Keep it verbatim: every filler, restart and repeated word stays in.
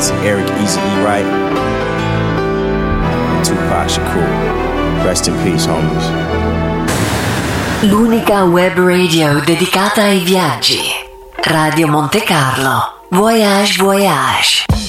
to Eric Easy E. Wright, and Tupac Shakur. Rest in peace, homies. L'unica web radio dedicata ai viaggi. Radio Monte Carlo. Voyage, voyage.